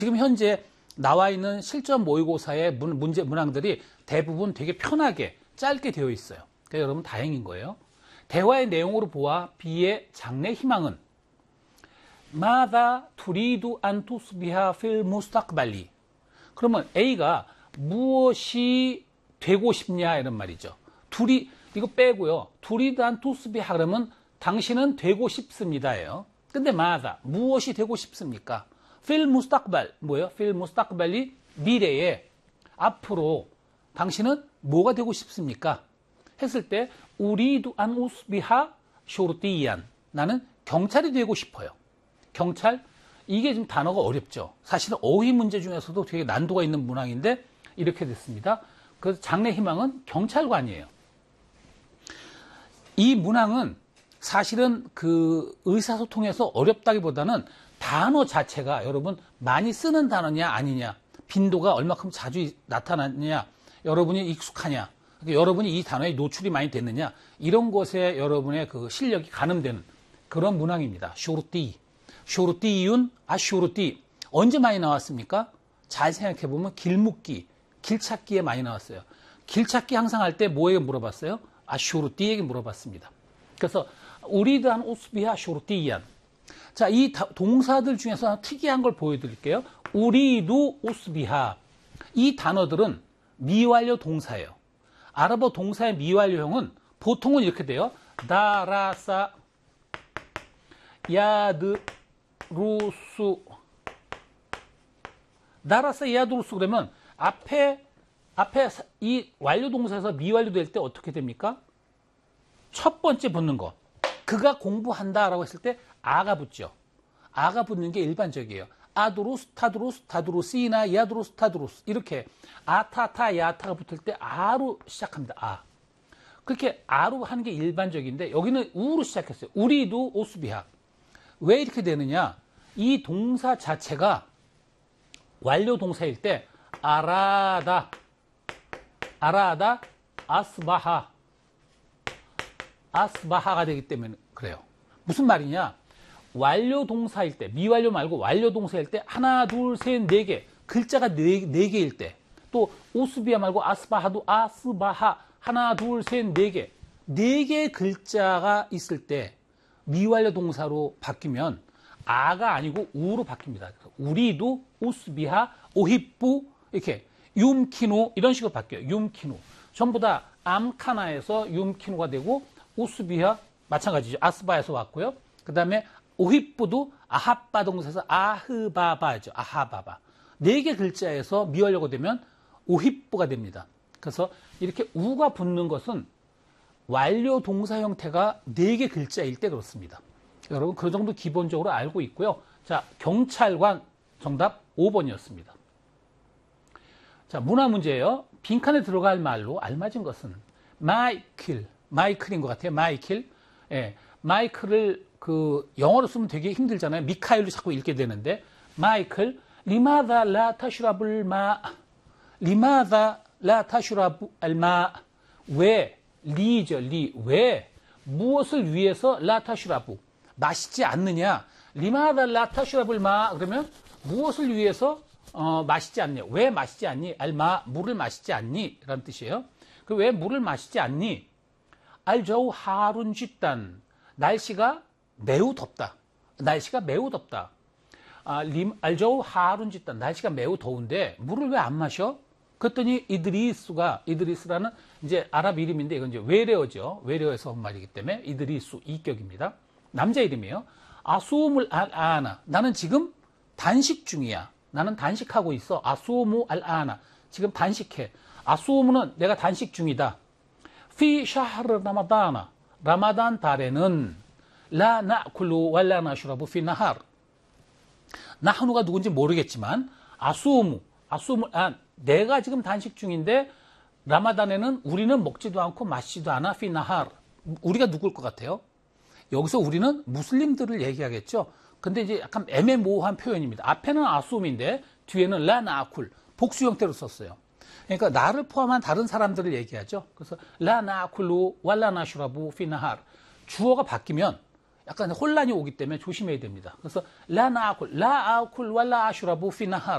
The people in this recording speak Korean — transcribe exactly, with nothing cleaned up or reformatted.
지금 현재 나와 있는 실전 모의고사의 문, 문제 문항들이 대부분 되게 편하게 짧게 되어 있어요. 그러니까 여러분 다행인 거예요. 대화의 내용으로 보아 B의 장래 희망은 마다 투리두 안 투스비하 필 무스탁발리. 그러면 A가 무엇이 되고 싶냐 이런 말이죠. 둘이 이거 빼고요. 투리두 안 투스비하 그러면 당신은 되고 싶습니다예요. 근데 마다 무엇이 되고 싶습니까? 필 무스탁발 뭐예요? 필 무스탁발리 미래에 앞으로 당신은 뭐가 되고 싶습니까? 했을 때 우리도 안 우스비하 쇼르티안 나는 경찰이 되고 싶어요. 경찰 이게 좀 단어가 어렵죠. 사실은 어휘 문제 중에서도 되게 난도가 있는 문항인데 이렇게 됐습니다. 그래서 장래 희망은 경찰관이에요. 이 문항은 사실은 그 의사소통에서 어렵다기보다는 단어 자체가 여러분 많이 쓰는 단어냐 아니냐, 빈도가 얼마큼 자주 나타나느냐, 여러분이 익숙하냐, 그러니까 여러분이 이 단어에 노출이 많이 됐느냐, 이런 것에 여러분의 그 실력이 가늠되는 그런 문항입니다. 쇼르띠, 쇼르띠윤, 아 쇼르띠 언제 많이 나왔습니까? 잘 생각해 보면 길묻기, 길찾기에 많이 나왔어요. 길찾기 항상 할 때 뭐에게 물어봤어요? 아 쇼르띠에게 물어봤습니다. 그래서 우리드한 우스비하 쇼르띠얀. 자, 이 동사들 중에서 특이한 걸 보여드릴게요. 우리도 우스비하. 이 단어들은 미완료 동사예요. 아랍어 동사의 미완료형은 보통은 이렇게 돼요. 다라사 야드루수. 다라사 야드루수 그러면 앞에 앞에 이 완료 동사에서 미완료 될 때 어떻게 됩니까? 첫 번째 붙는 거. 그가 공부한다라고 했을 때 아가 붙죠. 아가 붙는 게 일반적이에요. 아두루스, 타두루스, 타두루시나 야두루스, 타두루스 이렇게 아타타, 야타가 붙을 때 아로 시작합니다. 아. 그렇게 아로 하는 게 일반적인데 여기는 우로 시작했어요. 우리도 오수비하. 왜 이렇게 되느냐? 이 동사 자체가 완료 동사일 때 아라다, 아라다, 아스바하, 아스바하가 되기 때문에 그래요. 무슨 말이냐? 완료 동사일 때, 미완료 말고 완료 동사일 때 하나, 둘, 셋, 네 개 글자가 네, 네 개일 때, 또 오스비아 말고 아스바하도 아스바하 하나, 둘, 셋, 네 개 네 개의 글자가 있을 때 미완료 동사로 바뀌면 아가 아니고 우로 바뀝니다. 우리도 오스비하, 오히뿌 이렇게 윰키노 이런 식으로 바뀌어요. 윰키노 전부 다 암카나에서 윰키노가 되고 오스비하 마찬가지죠. 아스바에서 왔고요. 그 다음에 오히뿌도 아하빠 동사에서 아흐바바죠. 아하바바. 네 개 글자에서 미완료가 되면 오히뿌가 됩니다. 그래서 이렇게 우가 붙는 것은 완료 동사 형태가 네 개 글자일 때 그렇습니다. 여러분 그 정도 기본적으로 알고 있고요. 자, 경찰관 정답 오 번이었습니다. 자, 문화 문제예요. 빈칸에 들어갈 말로 알맞은 것은 마이클, 마이클인 것 같아요. 마이클. 예, 마이클을 그 영어로 쓰면 되게 힘들잖아요. 미카엘로 자꾸 읽게 되는데 마이클 리마다 라 타슈라블 마 리마다 라 타슈라블 마 왜 리죠 리 왜 무엇을 위해서 라 타슈라부 마시지 않느냐 리마다 라 타슈라블 마 그러면 무엇을 위해서 어, 마시지 않냐 왜 마시지 않니 알마 물을 마시지 않니 라는 뜻이에요. 그 왜 물을 마시지 않니 알저우 하룬 쥐단 날씨가 매우 덥다. 날씨가 매우 덥다. 아, 림, 알저우 하룬 짓다. 날씨가 매우 더운데 물을 왜 안 마셔? 그랬더니 이드리스가 이드리스라는 이제 아랍 이름인데 이건 이제 외래어죠. 외래어에서 온 말이기 때문에 이드리스 이격입니다. 남자 이름이에요. 아수물 알 아나. 나는 지금 단식 중이야. 나는 단식하고 있어. 아수무 알 아나. 지금 단식해. 아수무는 내가 단식 중이다. 피 샤흐르 라마다나. 라마단 달에는 라 나쿨루 왈라 나슈라부 피 나하르. 나하누가 누군지 모르겠지만 아수무, 아수무, 아, 내가 지금 단식 중인데 라마단에는 우리는 먹지도 않고 마시지도 않아 피 나하르. 우리가 누굴 것 같아요? 여기서 우리는 무슬림들을 얘기하겠죠. 근데 이제 약간 애매모호한 표현입니다. 앞에는 아수무인데 뒤에는 라 나쿨 복수 형태로 썼어요. 그러니까 나를 포함한 다른 사람들을 얘기하죠. 그래서 라 나쿨루 왈라 나슈라부 피 나하르. 주어가 바뀌면 약간 혼란이 오기 때문에 조심해야 됩니다. 그래서 라 나아쿨, 라 아쿨 왈라 아슈라부 피 나하르.